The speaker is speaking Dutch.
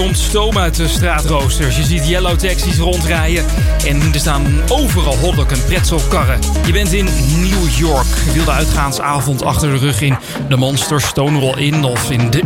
komt stoom uit de straatroosters. Je ziet yellow taxis rondrijden. En er staan overal hotdog en pretzelkarren. Je bent in New York. Wilde uitgaansavond achter de rug in de Monster Stonewall Inn of in de